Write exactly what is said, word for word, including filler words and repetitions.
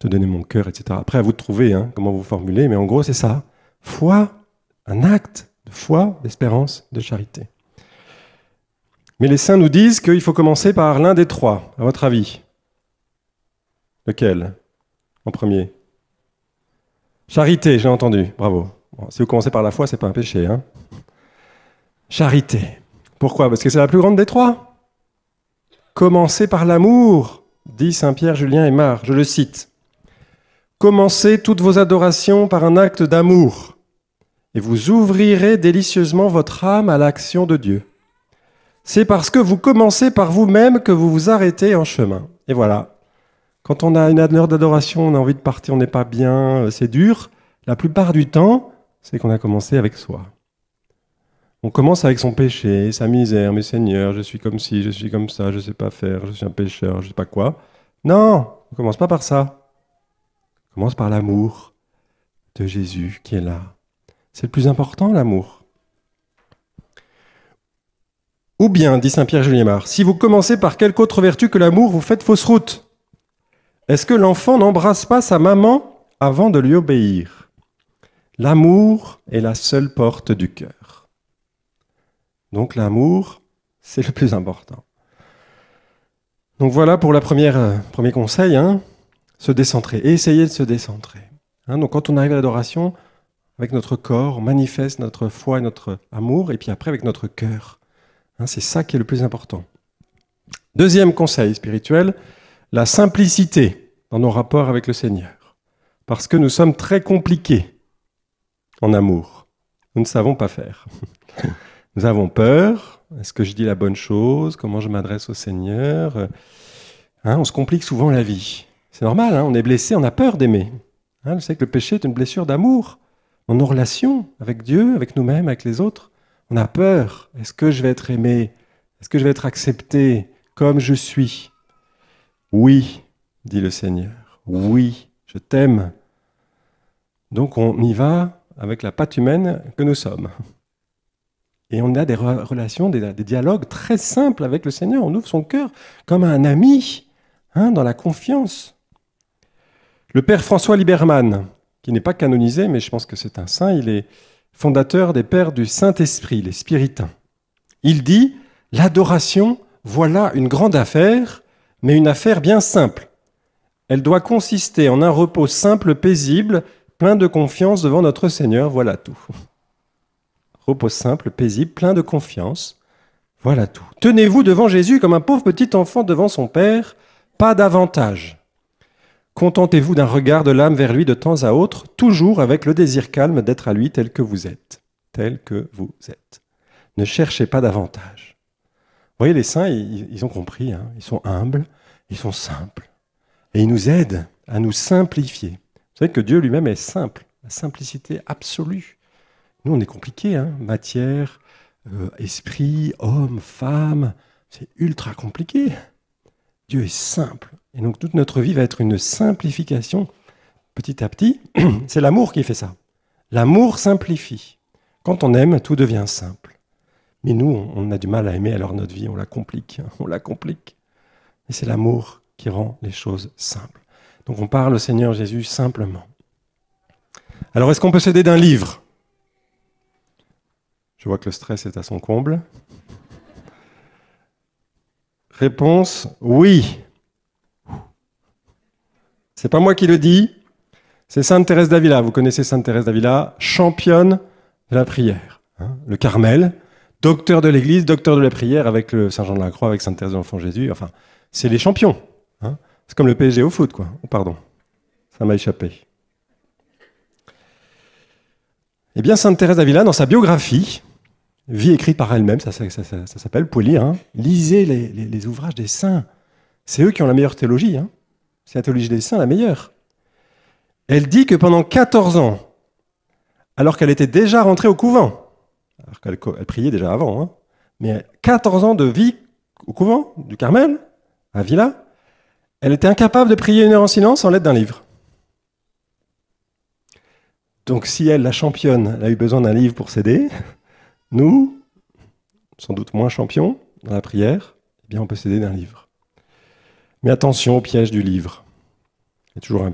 te donner mon cœur, et cetera. Après, à vous de trouver hein, comment vous formulez, mais en gros, c'est ça. Foi, un acte de foi, d'espérance, de charité. Mais les saints nous disent qu'il faut commencer par l'un des trois, à votre avis. Lequel en premier? Charité, j'ai entendu, bravo. Bon, si vous commencez par la foi, c'est pas un péché. Hein. Charité. Pourquoi? Parce que c'est la plus grande des trois. Commencez par l'amour, dit saint Pierre, Julien et Marc, je le cite. Commencez toutes vos adorations par un acte d'amour, et vous ouvrirez délicieusement votre âme à l'action de Dieu. C'est parce que vous commencez par vous-même que vous vous arrêtez en chemin. Et voilà. Quand on a une heure d'adoration, on a envie de partir, on n'est pas bien, c'est dur. La plupart du temps, c'est qu'on a commencé avec soi. On commence avec son péché, sa misère. Mais Seigneur, je suis comme ci, je suis comme ça, je ne sais pas faire, je suis un pécheur, je ne sais pas quoi. Non, on ne commence pas par ça. On commence par l'amour de Jésus qui est là. C'est le plus important, l'amour. Ou bien, dit saint Pierre Juliemar, si vous commencez par quelque autre vertu que l'amour, vous faites fausse route. Est-ce que l'enfant n'embrasse pas sa maman avant de lui obéir? L'amour est la seule porte du cœur. Donc l'amour, c'est le plus important. Donc voilà pour le euh, premier conseil, hein, se décentrer et essayer de se décentrer. Hein, donc quand on arrive à l'adoration, avec notre corps, on manifeste notre foi et notre amour, et puis après avec notre cœur. Hein, c'est ça qui est le plus important. Deuxième conseil spirituel, la simplicité dans nos rapports avec le Seigneur. Parce que nous sommes très compliqués en amour. Nous ne savons pas faire. Nous avons peur. Est-ce que je dis la bonne chose? Comment je m'adresse au Seigneur? Hein, on se complique souvent la vie. C'est normal, hein, on est blessé, on a peur d'aimer. Hein, je sais que le péché est une blessure d'amour. Dans nos relations avec Dieu, avec nous-mêmes, avec les autres, on a peur. Est-ce que je vais être aimé? Est-ce que je vais être accepté comme je suis? Oui, dit le Seigneur. Oui, je t'aime. Donc on y va avec la patte humaine que nous sommes. Et on a des relations, des, des dialogues très simples avec le Seigneur. On ouvre son cœur comme un ami, hein, dans la confiance. Le père François Liberman, qui n'est pas canonisé, mais je pense que c'est un saint, il est fondateur des pères du Saint-Esprit, les spiritains. Il dit « L'adoration, voilà une grande affaire, mais une affaire bien simple. Elle doit consister en un repos simple, paisible, plein de confiance devant notre Seigneur, voilà tout. » Repos simple, paisible, plein de confiance, voilà tout. Tenez-vous devant Jésus comme un pauvre petit enfant devant son Père, pas davantage. Contentez-vous d'un regard de l'âme vers lui de temps à autre, toujours avec le désir calme d'être à lui tel que vous êtes. Tel que vous êtes. Ne cherchez pas davantage. Vous voyez, les saints, ils, ils ont compris, hein, ils sont humbles, ils sont simples. Et ils nous aident à nous simplifier. Vous savez que Dieu lui-même est simple, la simplicité absolue. Nous, on est compliqués, hein, matière, euh, esprit, homme, femme, c'est ultra compliqué. Dieu est simple. Et donc toute notre vie va être une simplification petit à petit. C'est l'amour qui fait ça. L'amour simplifie. Quand on aime, tout devient simple. Mais nous, on a du mal à aimer, alors notre vie, on la complique. On la complique. Et c'est l'amour qui rend les choses simples. Donc on parle au Seigneur Jésus simplement. Alors est-ce qu'on peut s'aider d'un livre? Je vois que le stress est à son comble. Réponse, oui. C'est pas moi qui le dis, c'est Sainte Thérèse d'Avila. Vous connaissez Sainte Thérèse d'Avila, championne de la prière. Hein, le Carmel, docteur de l'Église, docteur de la prière avec le Saint Jean de la Croix, avec Sainte Thérèse de l'Enfant Jésus. Enfin, c'est les champions. Hein. C'est comme le P S G au foot, quoi. Oh, pardon, ça m'a échappé. Eh bien, Sainte Thérèse d'Avila, dans sa biographie, vie écrite par elle-même, ça, ça, ça, ça, ça s'appelle, vous pouvez lire, hein, lisez les, les, les ouvrages des saints. C'est eux qui ont la meilleure théologie. Hein. C'est la théologie des saints la meilleure. Elle dit que pendant quatorze ans, alors qu'elle était déjà rentrée au couvent, alors qu'elle elle priait déjà avant, hein, mais quatorze ans de vie au couvent du Carmel, à Villa, elle était incapable de prier une heure en silence sans l'aide d'un livre. Donc si elle, la championne, elle a eu besoin d'un livre pour s'aider, nous, sans doute moins champions dans la prière, eh bien on peut s'aider d'un livre. Mais attention au piège du livre. Il y a toujours un